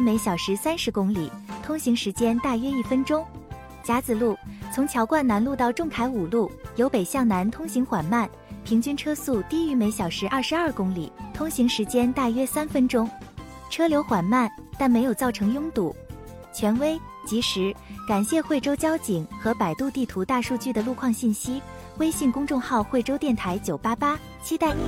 每小时30公里，通行时间大约1分钟。甲子路，从桥冠南路到仲恺五路，由北向南通行缓慢，平均车速低于每小时22公里，通行时间大约3分钟。车流缓慢，但没有造成拥堵。权威、及时，感谢惠州交警和百度地图大数据的路况信息。微信公众号惠州电台988，期待